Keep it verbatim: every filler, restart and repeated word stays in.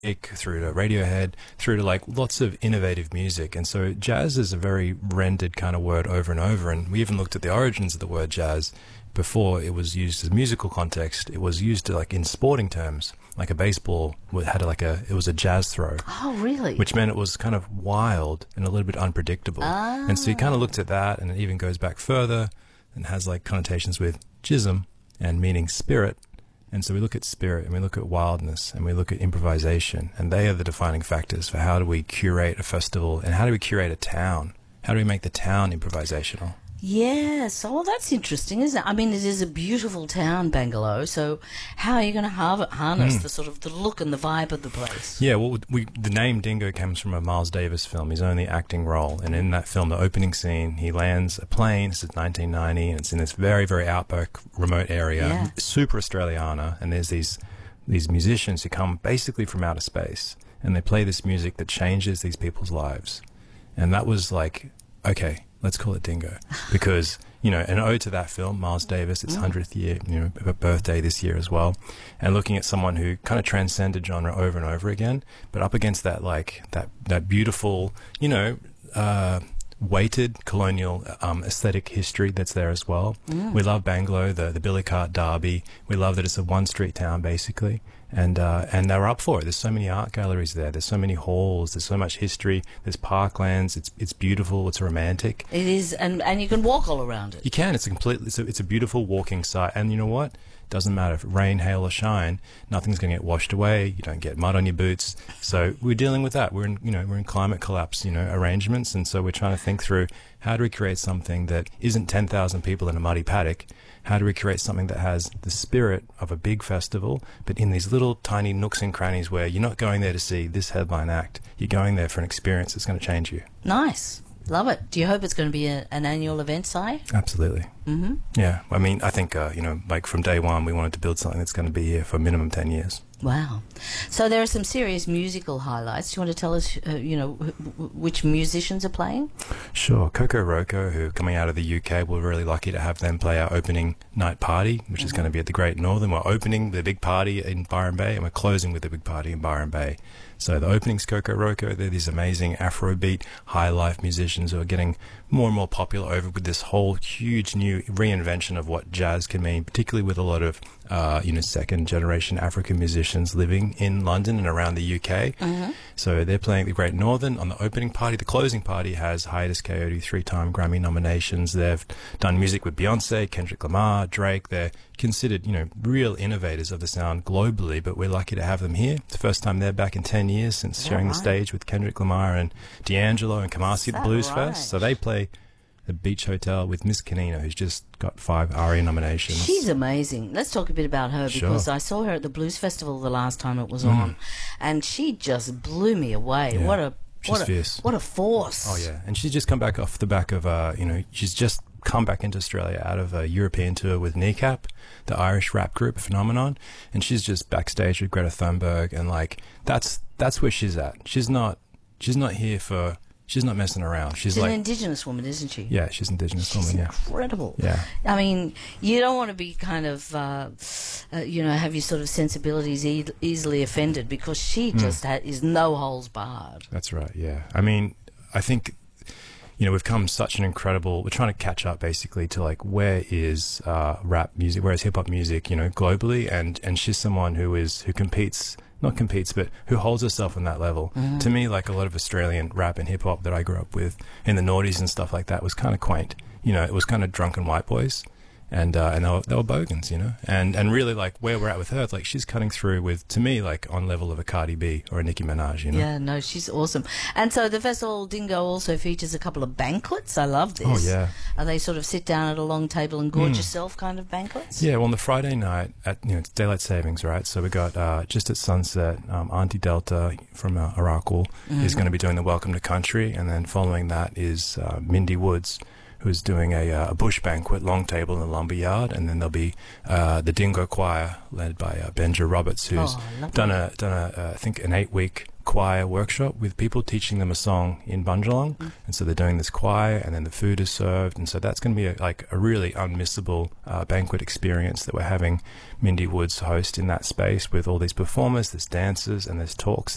through to Radiohead, through to like lots of innovative music. And so jazz is a very rendered kind of word over and over. And we even looked at the origins of the word jazz. Before it was used as musical context, it was used to like in sporting terms, like a baseball had like a, it was a jazz throw. Oh, really? Which meant it was kind of wild and a little bit unpredictable. Ah. And so you kind of looked at that, and it even goes back further and has like connotations with jism and meaning spirit. And so we look at spirit and we look at wildness and we look at improvisation, and they are the defining factors for how do we curate a festival and how do we curate a town? How do we make the town improvisational? Yes. Oh, that's interesting, isn't it? I mean, it is a beautiful town, Bangalore. So how are you going to har- harness mm. the sort of the look and the vibe of the place? Yeah, well, we, the name Dingo comes from a Miles Davis film, his only acting role. And in that film, the opening scene, he lands a plane. This is nineteen ninety, and it's in this very, very outback, remote area, yeah. super Australiana. And there's these these musicians who come basically from outer space, and they play this music that changes these people's lives. And that was like, okay, let's call it Dingo, because, you know, an ode to that film, Miles Davis, its hundredth year, you know, birthday this year as well, and looking at someone who kind of transcended genre over and over again, but up against that, like, that, that beautiful, you know, uh, weighted colonial um, aesthetic history that's there as well. Mm. We love Bangalore, the, the Billicart Derby. We love that it's a one-street town, basically. And uh, and they were up for it. There's so many art galleries there. There's so many halls. There's so much history. There's parklands. It's it's beautiful. It's romantic. It is, and and you can walk all around it. You can. It's a completely. It's a, it's a beautiful walking site. And you know what? Doesn't matter if rain, hail, or shine. Nothing's going to get washed away. You don't get mud on your boots. So we're dealing with that. We're in you know we're in climate collapse you know arrangements, and so we're trying to think through how do we create something that isn't ten thousand people in a muddy paddock. How do we create something that has the spirit of a big festival, but in these little tiny nooks and crannies where you're not going there to see this headline act. You're going there for an experience that's going to change you. Nice. Love it. Do you hope it's going to be a, an annual event, Si? Absolutely. Mm-hmm. Yeah. I mean, I think, uh, you know, like from day one, we wanted to build something that's going to be here for minimum ten years. Wow. So there are some serious musical highlights. Do you want to tell us, uh, you know, wh- which musicians are playing? Sure. Coco Roco, who are coming out of the U K, we're really lucky to have them play our opening night party, which mm-hmm. is going to be at the Great Northern. We're opening the big party in Byron Bay, and we're closing with the big party in Byron Bay. So the opening's Coco Roco. They're these amazing Afrobeat, high-life musicians who are getting more and more popular over with this whole huge new reinvention of what jazz can mean, particularly with a lot of, uh, you know, second-generation African musicians living in London and around the U K. Mm-hmm. So they're playing the Great Northern on the opening party. The closing party has Hiatus Coyote, three-time Grammy nominations. They've done music with Beyonce, Kendrick Lamar, Drake. They're considered, you know, real innovators of the sound globally, but we're lucky to have them here. It's the first time they're back in ten years since sharing right. the stage with Kendrick Lamar and D'Angelo and Kamasi at the Blues right? Fest. So they play the Beach Hotel with Miss Kanina, who's just got five ARIA nominations. She's amazing. Let's talk a bit about her, because sure. I saw her at the Blues Festival the last time it was mm. on, and she just blew me away. Yeah. What a She's what a, fierce. What a force. Oh, yeah. And she's just come back off the back of, uh, you know, she's just come back into Australia out of a European tour with Kneecap, the Irish rap group Phenomenon, and she's just backstage with Greta Thunberg, and like that's that's where she's at. She's not she's not here for she's not messing around. She's, she's like an Indigenous woman, isn't she? Yeah, she's an Indigenous she's woman. Yeah, incredible. Yeah, I mean, you don't want to be kind of uh, uh, you know have your sort of sensibilities e- easily offended, because she mm. just ha- is no holes barred. That's right. Yeah, I mean, I think. You know, we've come such an incredible, we're trying to catch up basically to like, where is uh, rap music, where is hip hop music, you know, globally. And, and she's someone who is, who competes, not competes, but who holds herself on that level. Mm-hmm. To me, like a lot of Australian rap and hip hop that I grew up with in the noughties and stuff like that was kind of quaint. You know, it was kind of drunken white boys. And uh, and they were, they were bogans, you know, and and really like where we're at with her, like she's cutting through with, to me, like on level of a Cardi B or a Nicki Minaj, you know. Yeah, no, she's awesome. And so the festival Dingo also features a couple of banquets. I love this. Oh yeah. Are they sort of sit down at a long table and gorge mm. yourself kind of banquets? Yeah, well, on the Friday night at you know it's daylight savings, right? So we got uh, just at sunset, um, Auntie Delta from uh, Oracle mm-hmm. is going to be doing the Welcome to Country, and then following that is uh, Mindy Woods, who's doing a, uh, a bush banquet, long table in the lumber yard, and then there'll be uh, the Dingo Choir led by uh, Benja Roberts, who's oh, done a done a uh, I think an eight week choir workshop with people, teaching them a song in Bundjalung, mm. and so they're doing this choir, and then the food is served, and so that's going to be a, like a really unmissable uh, banquet experience that we're having Mindy Woods host in that space with all these performers, there's dancers, and there's talks.